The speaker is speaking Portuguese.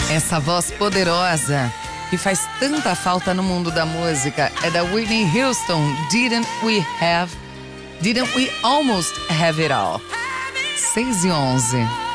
Essa voz poderosa que faz tanta falta no mundo da música é da Whitney Houston. Didn't we almost have it all? 6:11.